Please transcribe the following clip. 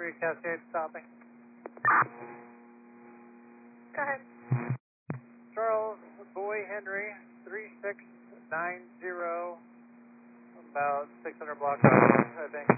3 Cascade stopping. Go ahead. Charles Boy Henry 3690, about 600 blocks out, I think.